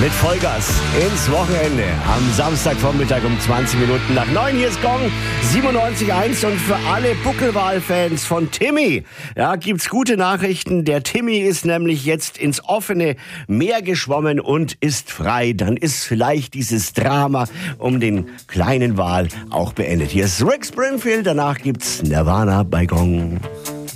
Mit Vollgas ins Wochenende am Samstagvormittag um 20 Minuten nach 9. Hier ist Gong 97.1 und für alle Buckelwahl-Fans von Timmy, ja, gibt's gute Nachrichten. Der Timmy ist nämlich jetzt ins offene Meer geschwommen und ist frei. Dann ist vielleicht dieses Drama um den kleinen Wal auch beendet. Hier ist Rick Springfield, danach gibt's Nirvana bei Gong.